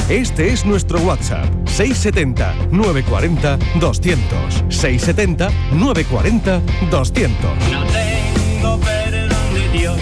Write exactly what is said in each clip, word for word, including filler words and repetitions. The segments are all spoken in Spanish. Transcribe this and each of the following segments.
Este es nuestro WhatsApp, seis setenta, novecientos cuarenta, doscientos. seis setenta, novecientos cuarenta, doscientos. No tengo perdón de Dios,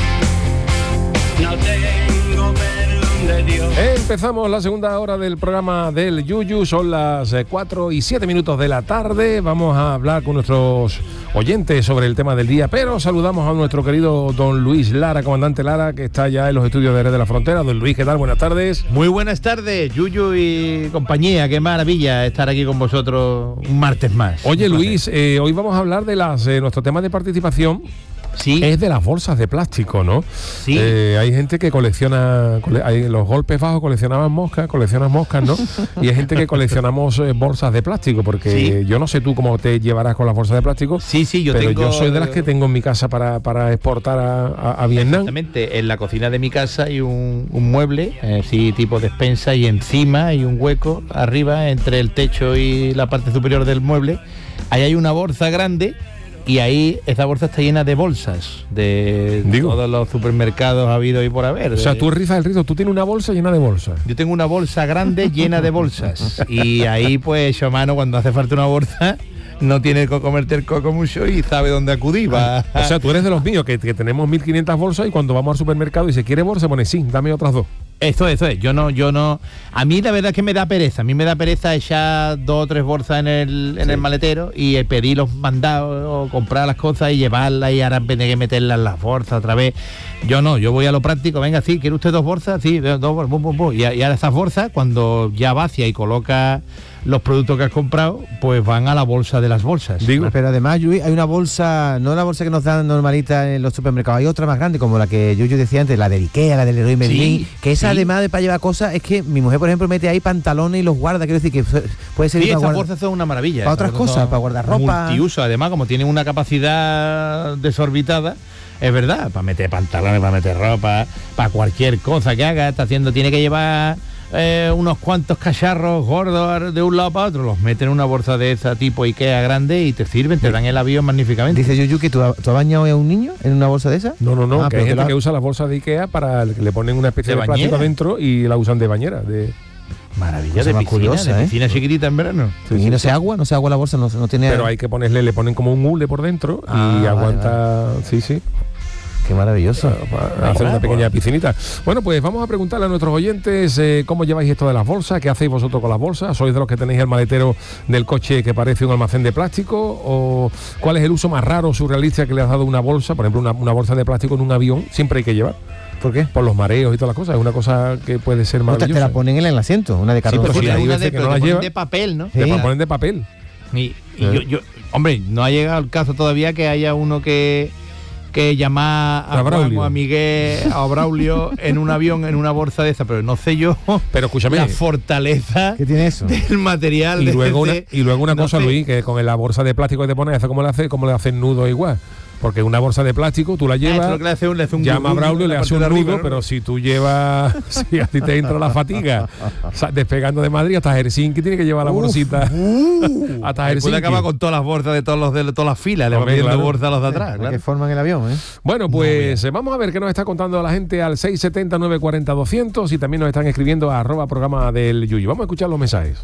no tengo perdón de Dios. Empezamos la segunda hora del programa del Yuyu, son las cuatro y siete minutos de la tarde. Vamos a hablar con nuestros oyentes sobre el tema del día, pero saludamos a nuestro querido don Luis Lara, comandante Lara, que está ya en los estudios de Jerez de la Frontera. Don Luis, ¿qué tal? Buenas tardes. Muy buenas tardes, Yuyu y compañía. Qué maravilla estar aquí con vosotros un martes más. Oye, Luis, eh, hoy vamos a hablar de las eh, nuestro tema de participación. Sí. Es de las bolsas de plástico, ¿no? Sí. Eh, hay gente que colecciona, cole, hay, los golpes bajos coleccionaban moscas, coleccionan moscas, ¿no? Y hay gente que coleccionamos eh, bolsas de plástico, porque sí. Yo no sé tú cómo te llevarás con las bolsas de plástico. Sí, sí, yo pero tengo... yo soy de las que tengo en mi casa para, para exportar a, a, a Vietnam. Exactamente, en la cocina de mi casa hay un, un mueble, eh, sí, tipo despensa, y encima hay un hueco arriba entre el techo y la parte superior del mueble. Ahí hay una bolsa grande. Y ahí esa bolsa está llena de bolsas de Digo. todos los supermercados habido y por haber. O sea, tú rizas el rizo, tú tienes una bolsa llena de bolsas. Yo tengo una bolsa grande llena de bolsas. Y ahí pues yo, mano, cuando hace falta una bolsa, no tiene que comerte el coco mucho y sabe dónde acudir. Va. O sea, tú eres de los míos, que, que tenemos mil quinientas bolsas y cuando vamos al supermercado y se quiere bolsa, pone sí, dame otras dos. Eso, eso es, yo no, yo no, a mí la verdad es que me da pereza, a mí me da pereza echar dos o tres bolsas en el, en sí. el maletero y pedir los mandados o comprar las cosas y llevarlas y ahora tener que meterlas en las bolsas otra vez. Yo no, yo voy a lo práctico, venga, sí, ¿quiere usted dos bolsas? Sí, dos bolsas, bum, bum, bum. Y, y ahora esas bolsas, cuando ya vacía y coloca los productos que has comprado, pues van a la bolsa de las bolsas. Digo, pero además, Yuyu, hay una bolsa, no la bolsa que nos dan normalita en los supermercados, hay otra más grande, como la que Yuyu decía antes, la de Ikea, la del Leroy Merlin, sí, que esa sí. Además de para llevar cosas, es que mi mujer, por ejemplo, mete ahí pantalones y los guarda, quiero decir que puede ser... Sí, esas guarda... bolsas son una maravilla. Para otras cosas, para guardar ropa... Multiuso, además, como tienen una capacidad desorbitada, es verdad, para meter pantalones, para meter ropa, para cualquier cosa que haga, está haciendo, tiene que llevar... Eh, unos cuantos cacharros gordos de un lado para otro, los meten en una bolsa de esa tipo Ikea grande y te sirven, te dan el avión magníficamente. Dice Yuyu que tú, ¿tú has bañado a un niño en una bolsa de esa? No, no, no, ah, que hay gente la... que usa las bolsas de Ikea para que le ponen una especie de, de plástico adentro y la usan de bañera. De... Maravilla, de piscina, curiosa, de piscina ¿eh? Chiquitita en verano. Sí, sí, y no se agua, no se agua la bolsa, no, no tiene... Pero hay que ponerle, le ponen como un hule por dentro ah, y aguanta, vale, vale. sí, sí. Qué maravilloso. Para hacer una pequeña piscinita. Bueno, pues vamos a preguntarle a nuestros oyentes eh, cómo lleváis esto de las bolsas, qué hacéis vosotros con las bolsas. ¿Sois de los que tenéis el maletero del coche que parece un almacén de plástico? ¿O cuál es el uso más raro, surrealista que le has dado una bolsa? Por ejemplo, una, una bolsa de plástico en un avión siempre hay que llevar. ¿Por qué? Por los mareos y todas las cosas. Es una cosa que puede ser maravillosa. Te la ponen en el asiento, una de cartón. Sí, pero sí, sí, hay una veces de, que no la llevan de papel, ¿no? Sí. Te ponen de papel. Y, y sí. yo, yo, hombre, no ha llegado el caso todavía que haya uno que... que llamar a, a, a Miguel, a Braulio en un avión, en una bolsa de esa, pero no sé yo, pero escúchame, la fortaleza ¿qué tiene eso? del material. Y de luego ese, una, y luego una no cosa, sé. Luis, que con la bolsa de plástico que te pones, hace como le hace, como le hacen nudo igual. Porque una bolsa de plástico, tú la llevas, ah, que le hace un, le hace un llama a Braulio, le hace un nudo, arriba, ¿no? Pero si tú llevas, si a ti te entra la fatiga, despegando de Madrid hasta Helsinki, tiene que llevar la bolsita uh, hasta Helsinki. Después acaba con todas las bolsas de todos los de todas las filas, le va Hombre, metiendo claro. bolsas a los de atrás. Sí, claro. que forman el avión, ¿eh? Bueno, pues no, vamos a ver qué nos está contando la gente al seis setenta, novecientos cuarenta, doscientos y también nos están escribiendo a arroba programa del Yuyu. Vamos a escuchar los mensajes.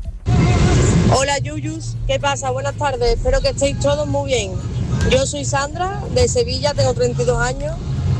Hola Yuyus, ¿qué pasa? Buenas tardes, espero que estéis todos muy bien. Yo soy Sandra, de Sevilla, tengo treinta y dos años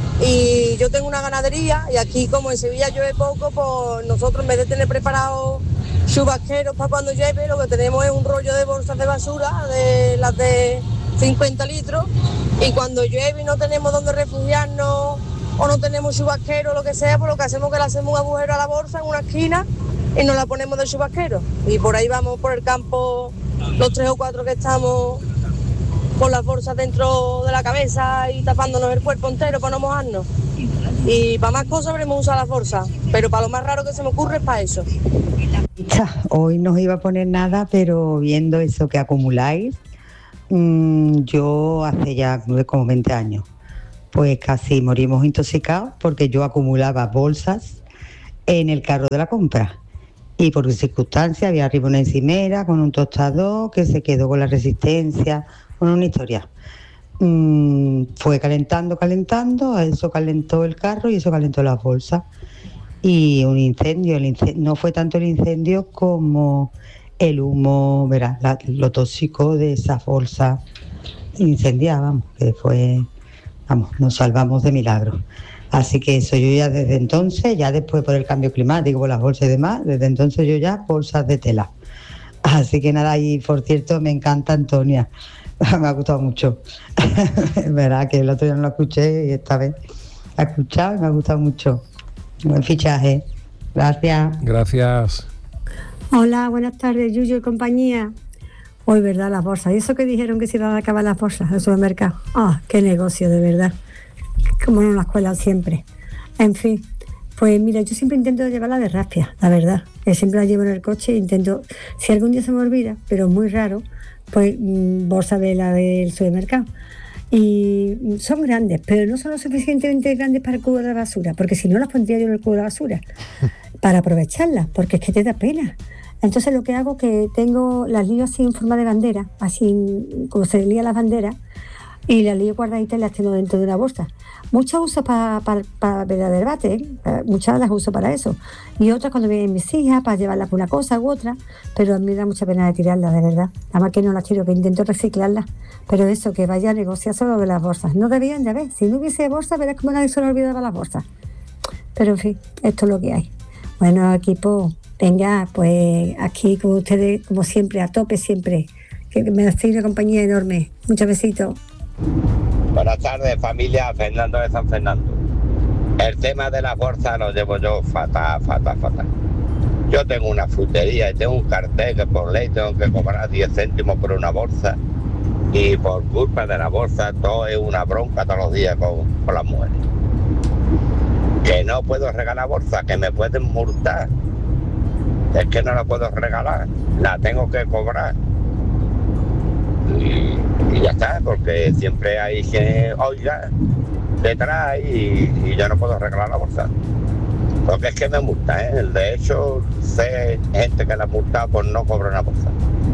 y yo tengo una ganadería y aquí como en Sevilla llueve poco, pues nosotros en vez de tener preparados chubasqueros para cuando llueve, lo que tenemos es un rollo de bolsas de basura, de las de cincuenta litros, y cuando llueve y no tenemos donde refugiarnos o no tenemos chubasquero o lo que sea, pues lo que hacemos es que le hacemos un agujero a la bolsa en una esquina y nos la ponemos de chubasquero y por ahí vamos por el campo los tres o cuatro que estamos con las bolsas dentro de la cabeza y tapándonos el cuerpo entero para no mojarnos. Y para más cosas habremos usado las bolsas, pero para lo más raro que se me ocurre es para eso. Hoy no os iba a poner nada, pero viendo eso que acumuláis, mmm, yo hace ya como veinte años, pues casi morimos intoxicados porque yo acumulaba bolsas en el carro de la compra. Y por circunstancias había arriba una encimera con un tostador que se quedó con la resistencia, con una historia. Mm, fue calentando, calentando, eso calentó el carro y eso calentó las bolsas. y un incendio. El incendio no fue tanto el incendio como el humo, verás, la, lo tóxico de esa bolsa incendiada, vamos, que fue, vamos, nos salvamos de milagro. Así que eso, yo ya desde entonces, ya después por el cambio climático, por las bolsas y demás, desde entonces yo ya bolsas de tela. Así que nada, y por cierto, me encanta Antonia, me ha gustado mucho. Es verdad que el otro día no lo escuché y esta vez he escuchado y me ha gustado mucho. Buen fichaje. Gracias. Gracias. Hola, buenas tardes, Yuyu y compañía. Hoy, ¿verdad? Las bolsas. ¿Y eso que dijeron que se iban a acabar las bolsas del supermercado? Ah, qué negocio, de verdad. Como en una escuela siempre. En fin, pues mira, yo siempre intento llevarla de raspia, la verdad. Que siempre la llevo en el coche e intento, si algún día se me olvida, pero es muy raro, pues mmm, bolsa de la del supermercado. Y son grandes, pero no son lo suficientemente grandes para el cubo de la basura, porque si no las pondría yo en el cubo de la basura, para aprovecharlas, porque es que te da pena. Entonces lo que hago es que tengo las lío así en forma de bandera, así como se lía las banderas, y las lío guardaditas y las tengo dentro de una bolsa. Muchas uso para pa, pa, pa el debate, ¿eh? Muchas las uso para eso. Y otras cuando vienen mis hijas, para llevarlas por una cosa u otra, pero a mí me da mucha pena de tirarlas, de verdad. Nada más que no las tiro, que intento reciclarlas. Pero eso, que vaya a negociar solo de las bolsas. No debían de haber. Si no hubiese bolsas, verás cómo nadie se le olvidaba las bolsas. Pero en fin, esto es lo que hay. Bueno, equipo, venga, pues aquí con ustedes, como siempre, a tope siempre. Que me hacéis una compañía enorme. Muchos besitos. Buenas tardes, familia. Fernando de San Fernando. El tema de las bolsas lo llevo yo fatal, fatal, fatal. Yo tengo una frutería y tengo un cartel que por ley tengo que cobrar diez céntimos por una bolsa, y por culpa de la bolsa todo es una bronca todos los días con, con las mujeres. Que no puedo regalar bolsa, que me pueden multar. Es que no la puedo regalar, la tengo que cobrar. Y, y ya está, porque siempre hay que oiga detrás y, y yo no puedo regalar la bolsa. Porque es que me multa, ¿eh? De hecho, sé gente que la ha multado por no cobrar una bolsa.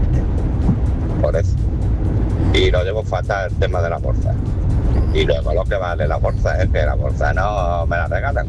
Por eso. Y lo llevo fatal el tema de la bolsa. Y luego lo que vale la bolsa es que la bolsa no me la regalan.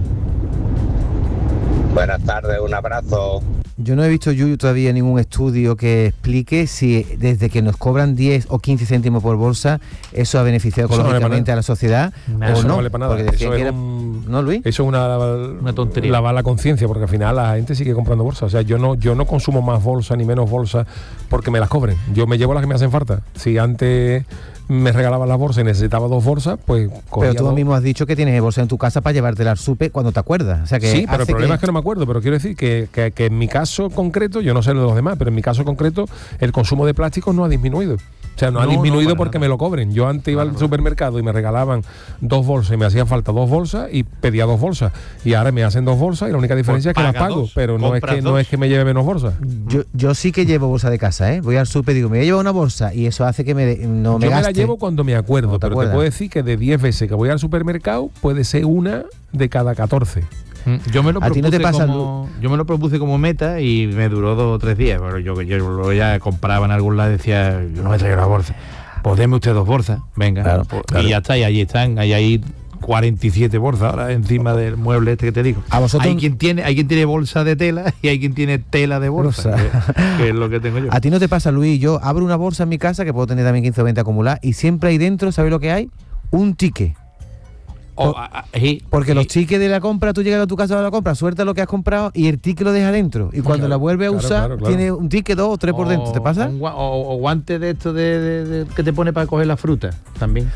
Buenas tardes, un abrazo. Yo no he visto, Yuyu, todavía ningún estudio que explique si desde que nos cobran diez o quince céntimos por bolsa, eso ha beneficiado Eso ecológicamente no vale a la sociedad nada. o Eso no. no vale para nada. Porque decía Eso que es era... un- ¿No, Luis? Eso es una, Una tontería. lavar la conciencia, porque al final la gente sigue comprando bolsas. O sea, yo no, yo no consumo más bolsas ni menos bolsas porque me las cobren. Yo me llevo las que me hacen falta. Si antes me regalaban las bolsas y necesitaba dos bolsas, pues cogía Pero tú dos. mismo has dicho que tienes bolsa en tu casa para llevártela al súper cuando te acuerdas. O sea que Sí, pero el hace problema es que no me acuerdo, pero quiero decir que, que, que en mi caso concreto, yo no sé lo de los demás, pero en mi caso concreto, el consumo de plásticos no ha disminuido. O sea, no, ha No, disminuido no, para porque nada. me lo cobren. Yo antes iba al supermercado y me regalaban dos bolsas y me hacían falta dos bolsas y pedía dos bolsas. Y ahora me hacen dos bolsas y la única diferencia Pues es que las paga pago, dos, pero no es compras que no dos. es que me lleve menos bolsas. Yo, yo sí que llevo bolsa de casa, ¿eh? Voy al súper y digo, me voy a llevar una bolsa y eso hace que me de- no me Yo me la gaste. llevo cuando me acuerdo, ¿No te pero acuerdas? te puedo decir que de diez veces que voy al supermercado puede ser una de cada catorce. Yo me lo ¿A ti no te propuse pasa, como, yo me lo propuse como meta y me duró dos o tres días. Pero yo, yo luego ya compraba en algún lado y decía, yo no me traigo la bolsa. Pues deme usted dos bolsas, venga. Claro, pues, claro. Y ya está, y allí están, hay ahí cuarenta y siete bolsas ahora encima del mueble este que te digo. A vosotros- Hay quien tiene, hay quien tiene bolsa de tela y hay quien tiene tela de bolsa, Bolsa. que, que es lo que tengo yo. A ti no te pasa, Luis, yo abro una bolsa en mi casa, que puedo tener también quince o veinte acumuladas, y siempre hay dentro, ¿sabes lo que hay? Un ticket. O, a- a- sí, Porque sí. los tickets de la compra, tú llegas a tu casa a la compra, sueltas lo que has comprado y el ticket lo dejas dentro. Y cuando Claro, la vuelves a claro, usar, claro, claro. tiene un ticket, dos o tres por dentro. ¿Te pasa? O, un gua- o- o guantes de estos de, de- de- que te pone para coger la fruta, también.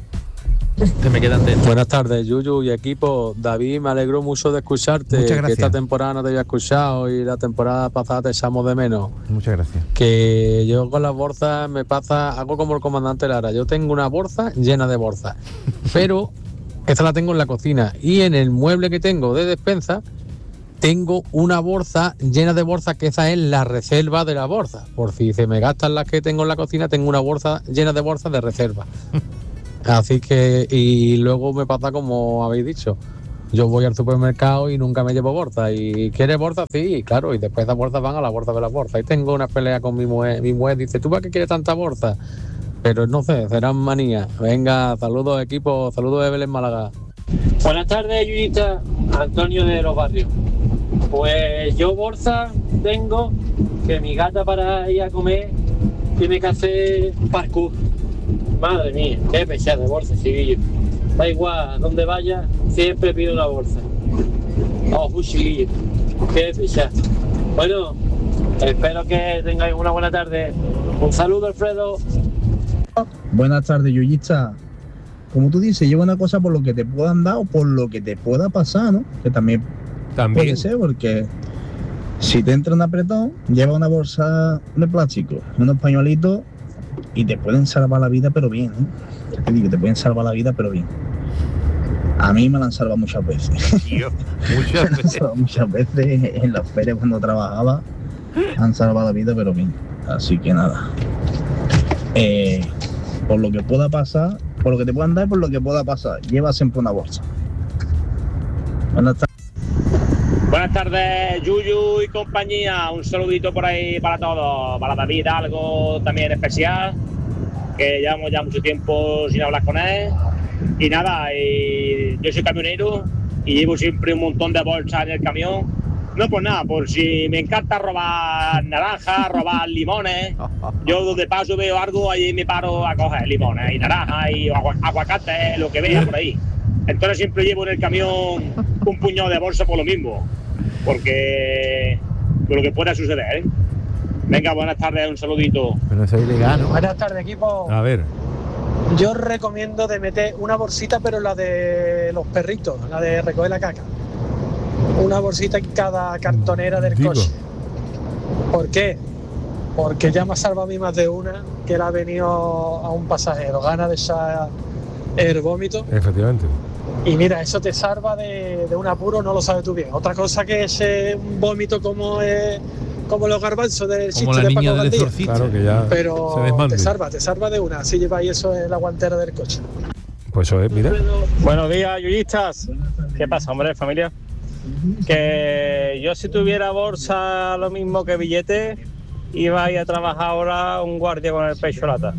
Se me quedan dentro. Buenas tardes, Yuyu y equipo. David, me alegro mucho de escucharte. Muchas Que gracias. esta temporada no te había escuchado y la temporada pasada te echamos de menos. Muchas gracias. Que yo con las bolsas me pasa algo como el comandante Lara. Yo tengo una bolsa llena de bolsas, pero esta la tengo en la cocina y en el mueble que tengo de despensa tengo una bolsa llena de bolsas, que esa es la reserva de la bolsa. Por si se me gastan las que tengo en la cocina, tengo una bolsa llena de bolsas de reserva. Así que, y luego me pasa como habéis dicho, yo voy al supermercado y nunca me llevo bolsa. ¿Y quieres bolsa? Sí, claro, y después esas bolsas van a la bolsa de la bolsa. Y tengo una pelea con mi mujer. Mi mujer dice, ¿tú para qué quieres tanta bolsa? Pero no sé, serán manías. Venga, saludos equipo, saludos de Belén Málaga. Buenas tardes, Yuyita. Antonio de Los Barrios. Pues yo bolsa tengo que mi gata para ir a comer tiene que hacer parkour. Madre mía, qué pesada de bolsa, chiquillo. Da igual, donde vaya, siempre pido una bolsa. Oh, chiquillo, qué pesada. Bueno, espero que tengáis una buena tarde. Un saludo, Alfredo. Buenas tardes, Yuyista. Como tú dices, lleva una cosa por lo que te puedan dar o por lo que te pueda pasar, ¿no? Que también, también. puede ser, porque si te entra un apretón, lleva una bolsa de plástico, unos pañuelitos y te pueden salvar la vida, pero bien, ¿eh? Te digo, te pueden salvar la vida, pero bien. A mí me la han salvado muchas veces. Tío, muchas veces. muchas veces en las ferias cuando trabajaba, han salvado la vida, pero bien. Así que nada. Eh, por lo que pueda pasar, por lo que te puedan dar, por lo que pueda pasar, lleva siempre una bolsa. Buenas tardes. Buenas tardes, Yuyu y compañía. Un saludito por ahí para todos. Para David, algo también especial, que llevamos ya mucho tiempo sin hablar con él. Y nada, y yo soy camionero y llevo siempre un montón de bolsas en el camión. No por nada, por si me encanta robar naranjas, robar limones. Yo donde paso veo algo, allí me paro a coger limones y naranjas y agu aguacates, lo que vea por ahí. Entonces siempre llevo en el camión un puñado de bolsa por lo mismo, porque por lo que pueda suceder, ¿eh? Venga, buenas tardes, un saludito. Pero eso es ilegal, ¿no? Buenas tardes, equipo. A ver. Yo recomiendo de meter una bolsita, pero la de los perritos, la de recoger la caca. Una bolsita en cada cartonera del Digo. coche. ¿Por qué? Porque ya me ha salvado a mí más de una que le ha venido a un pasajero, gana de echar el vómito. Efectivamente. Y mira, eso te salva de, de un apuro, no lo sabes tú bien. Otra cosa que ese un vómito como es, como los garbanzos del Como chiste la de niña Paco del Gandía. exorcista. Claro que ya Pero se desmande. te salva, te salva de una. Así lleváis eso en la guantera del coche. Pues eso es, mira. Buenos días, yuyistas. ¿Qué pasa, hombre, familia? Que yo si tuviera bolsa lo mismo que billete, iba a ir a trabajar ahora un guardia con el pecho lata.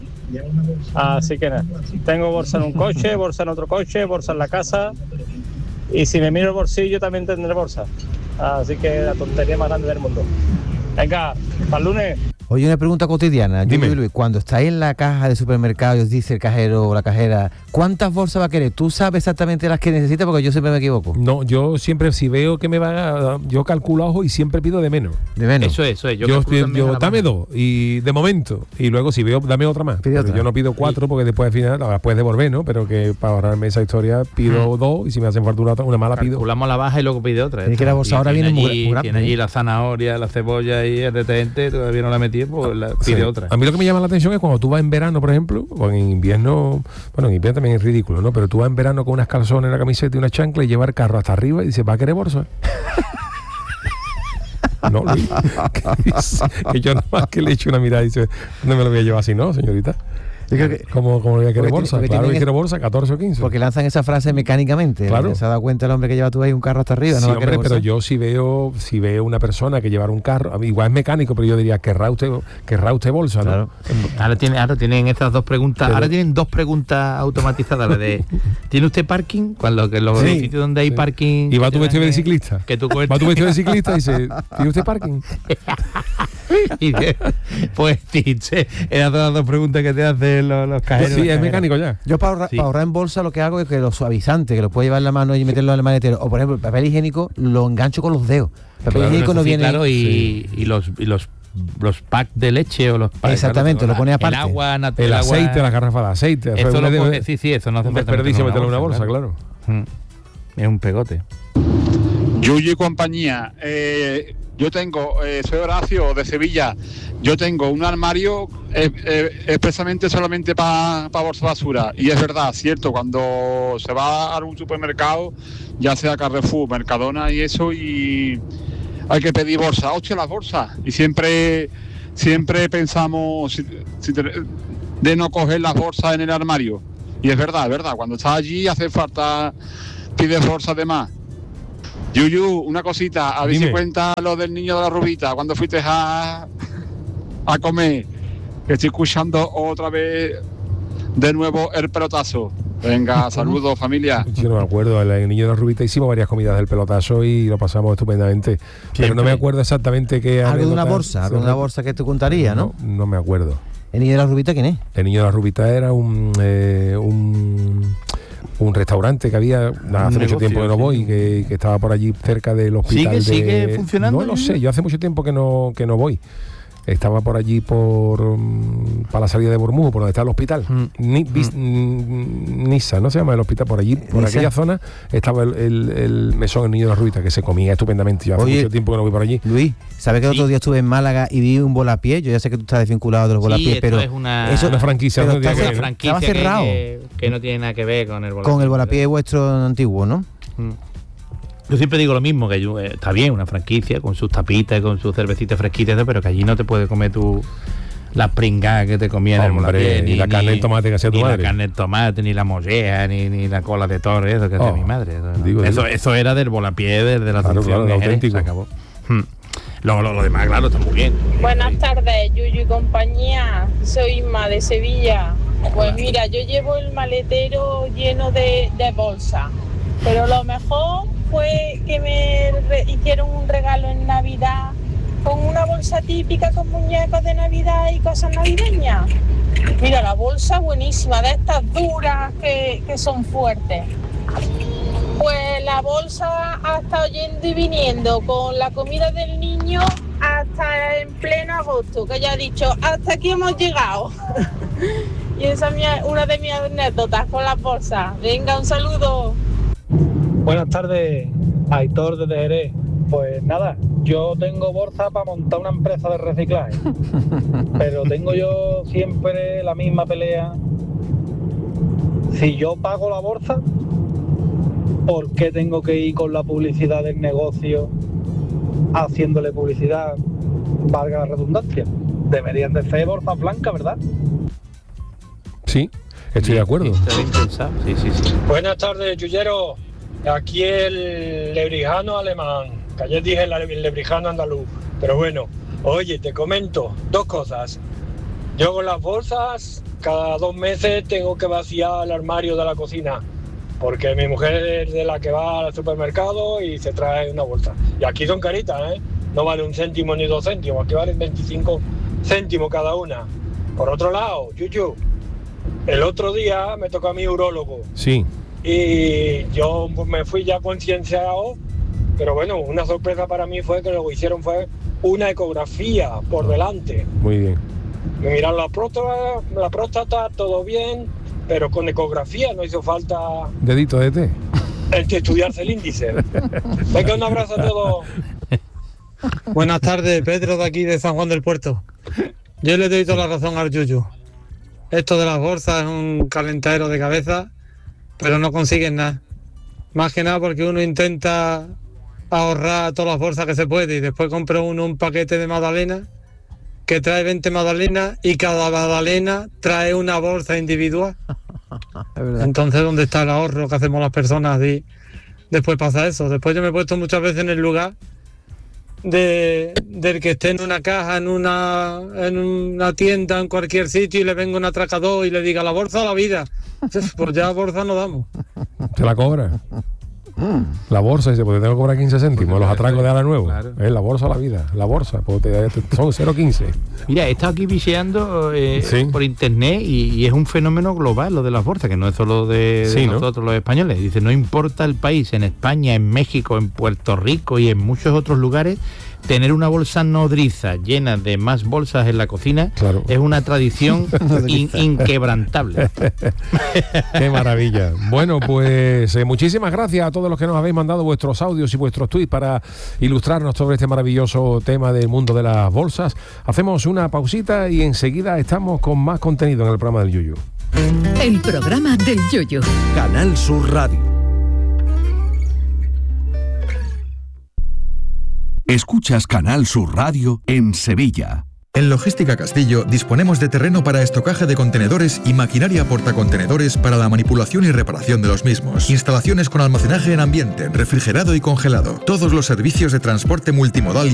Así que nada, tengo bolsa en un coche, bolsa en otro coche, bolsa en la casa, y si me miro el bolsillo también tendré bolsa. Así que la tontería más grande del mundo. Venga, para el lunes. Oye, una pregunta cotidiana. Dime. Yo, Luis, cuando estáis en la caja de supermercado y os dice el cajero o la cajera, ¿cuántas bolsas va a querer? ¿Tú sabes exactamente las que necesitas? Porque yo siempre me equivoco. No, yo siempre, si veo que me va a, yo calculo a ojo y siempre pido de menos. De menos. Eso es, eso es. Yo, Yo, calculo estoy- también yo a la dame mano. dos y de momento, y luego si veo, dame otra más. Pide Pero otra. yo no pido cuatro porque después al final la puedes devolver, ¿no? Pero que para ahorrarme esa historia pido dos y si me hacen falta una, una mala pido. Calculamos la baja y luego pide otra. Tiene que la bolsa Y ahora tiene viene muy- allí, muy grande, Tiene allí ¿eh? la zanahoria, la cebolla y el detergente, todavía no la metí, pues la pide Sí. otra. A mí lo que me llama la atención es cuando tú vas en verano, por ejemplo, o en invierno, bueno, en invierno también es ridículo, ¿no? Pero tú vas en verano con unas calzones en la camiseta y una chancla y llevar el carro hasta arriba y dices, ¿va a querer bolsa? No, Luis, que, dice, que yo nada más que le echo una mirada y dice, no me lo voy a llevar así, ¿no, señorita? Yo creo que- ¿Cómo, cómo voy a querer porque bolsa? tiene- porque Claro que tienen- quiero bolsa, catorce o quince. Porque lanzan esa frase mecánicamente. Claro. Se ha dado cuenta el hombre que lleva tú ahí un carro hasta arriba. Sí, no va a hombre, querer pero bolsa. yo si veo si veo una persona que llevar un carro, a mí igual es mecánico, pero yo diría, querrá usted, querrá usted bolsa, ¿no? Claro. Ahora, tiene, ahora tienen estas dos preguntas. Pero- ahora tienen dos preguntas automatizadas. La de ¿tiene usted parking? Cuando que los Sí, sitios donde hay sí. parking. Y va que tu te vestido dan de que- ciclista. Que tú coges- Va tu vestido de ciclista y dice, ¿tiene usted parking? y que, pues dice, esas son las dos preguntas que te hacen los, los cajeros. Sí, las es cajeras. mecánico ya. Yo para ahorrar, Sí. para ahorrar en bolsa lo que hago es que los suavizantes, que los puedo llevar en la mano y meterlo en el maletero. O por ejemplo, el papel higiénico lo engancho con los dedos. El papel Claro, higiénico eso no sí, viene. claro, y, y los y los los packs de leche o los packs, Exactamente, claro, lo pone aparte. El agua, nat- El agua- aceite, la garrafa de aceite. Eso fue lo un- coge, sí, sí, eso no hace un falta desperdicio meterlo meterlo en una bolsa, claro. Mm. Es un pegote. Yuyu y compañía, eh, yo tengo, eh, soy Horacio de Sevilla, yo tengo un armario eh, eh, expresamente solamente para pa bolsa basura, y es verdad, cierto, cuando se va a un supermercado, ya sea Carrefour, Mercadona y eso, y hay que pedir bolsa, hostia, las bolsas, y siempre siempre pensamos si- si te- de no coger las bolsas en el armario, y es verdad, es verdad, cuando estás allí hace falta, pides bolsas de más. Yuyu, una cosita, a ver Dime. si cuenta lo del niño de la rubita, cuando fuiste a, a comer, que estoy escuchando otra vez de nuevo el pelotazo. Venga, saludos familia. Yo no me acuerdo, el niño de la Rubita hicimos varias comidas del pelotazo y lo pasamos estupendamente. Siempre. Pero no me acuerdo exactamente qué. Algo de una bolsa, algo de una bolsa que te contaría, ¿no? No, no me acuerdo. ¿El niño de la Rubita quién es? El niño de la Rubita era un eh, un, un restaurante que había hace un mucho negocio, tiempo que no voy, sí. que, que estaba por allí cerca del hospital. ¿Sigue, de, sigue funcionando? No lo sé, yo hace mucho tiempo que no, que no voy. Estaba por allí por um, para la salida de Bormuz, por donde está el hospital. Mm. Ni, bis, mm. Nisa, ¿no se llama el hospital? Por allí, por ¿Nisa? Aquella zona, estaba el, el, el mesón, el niño de la Rubita, que se comía estupendamente. Yo hace Oye, mucho tiempo que no voy por allí. Luis, ¿sabes que el sí. otro día estuve en Málaga y vi un volapié? Yo ya sé que tú estás desvinculado de los sí, volapiés, pero es una, eso, una franquicia, pero no está, tiene que, franquicia estaba cerrado. Que, que no tiene nada que ver con el volapié. Con el volapié vuestro antiguo, ¿no? Mm. Yo siempre digo lo mismo, que yo, eh, está bien una franquicia con sus tapitas, con sus cervecitas fresquitas, pero que allí no te puedes comer tú las pringadas que te comían en el volapié, ni, ni la carne de tomate que hacía tu ni madre. Ni la carne de tomate, ni la mollea, ni, ni la cola de toro, eso que hacía oh, mi madre. Eso, ¿no? digo, eso, digo. eso era del volapié, de la claro, función claro, de Jerez, se acabó. Hmm. Lo, lo, lo demás, claro, está muy bien. Buenas tardes, Yuyu y compañía. Soy Isma de Sevilla. Pues mira, yo llevo el maletero lleno de, de bolsas, pero lo mejor fue que me re- hicieron un regalo en Navidad con una bolsa típica con muñecos de Navidad y cosas navideñas. Mira, la bolsa buenísima, de estas duras que, que son fuertes. Pues la bolsa ha estado yendo y viniendo con la comida del niño hasta en pleno agosto, que ya he dicho, hasta aquí hemos llegado. Y esa es mi, una de mis anécdotas con las bolsas. Venga, un saludo. Buenas tardes, Aitor desde Jerez. Pues nada, yo tengo bolsa para montar una empresa de reciclaje, pero tengo yo siempre la misma pelea. Si yo pago la bolsa, ¿por qué tengo que ir con la publicidad del negocio haciéndole publicidad, valga la redundancia? Deberían de ser bolsas blancas, ¿verdad? Sí, estoy de acuerdo. Sí, sí, sí. Buenas tardes, Yuyero. Aquí el lebrijano alemán, que ayer dije el lebrijano andaluz, pero bueno, oye, te comento dos cosas. Yo con las bolsas, cada dos meses tengo que vaciar el armario de la cocina, porque mi mujer es de la que va al supermercado y se trae una bolsa. Y aquí son caritas, ¿eh? No vale un céntimo ni dos céntimos, aquí valen veinticinco céntimos cada una. Por otro lado, Yuyu, el otro día me tocó a mi urólogo. Sí. Y yo me fui ya concienciado, pero bueno, una sorpresa para mí fue que lo que hicieron fue una ecografía por delante. Muy bien. Me miraron la próstata, la próstata, todo bien, pero con ecografía no hizo falta dedito de té. El que estudiarse el índice. Venga, un abrazo a todos. Buenas tardes, Pedro de aquí de San Juan del Puerto. Yo le doy toda la razón al Yuyu. Esto de las bolsas es un calentadero de cabeza, pero no consiguen nada. Más que nada porque uno intenta ahorrar todas las bolsas que se puede y después compra uno un paquete de magdalena que trae veinte magdalenas y cada magdalena trae una bolsa individual. Entonces, ¿dónde está el ahorro que hacemos las personas? Y después pasa eso. Después yo me he puesto muchas veces en el lugar de, del que esté en una caja, en una, en una tienda, en cualquier sitio y le venga un atracador y le diga la bolsa a la vida. Pues ya bolsa no damos. Se la cobra. La bolsa, dice, pues te tengo que cobrar quince céntimos, los atracos de Ala Nuevo. Claro. Es la bolsa a la vida, la bolsa, pues te, te, son cero coma quince. Mira, he estado aquí viseando eh, sí. por internet y, y es un fenómeno global lo de las bolsas, que no es solo de, sí, de nosotros, ¿no? Los españoles. Dice, no importa el país, en España, en México, en Puerto Rico y en muchos otros lugares, tener una bolsa nodriza llena de más bolsas en la cocina, claro, es una tradición in, inquebrantable. Qué maravilla. Bueno, pues eh, muchísimas gracias a todos los que nos habéis mandado vuestros audios y vuestros tweets para ilustrarnos sobre este maravilloso tema del mundo de las bolsas. Hacemos una pausita y enseguida estamos con más contenido en el programa del Yuyu. El programa del Yuyu. Canal Sur Radio. Escuchas Canal Sur Radio en Sevilla. En Logística Castillo disponemos de terreno para estocaje de contenedores y maquinaria portacontenedores para la manipulación y reparación de los mismos. Instalaciones con almacenaje en ambiente, refrigerado y congelado. Todos los servicios de transporte multimodal y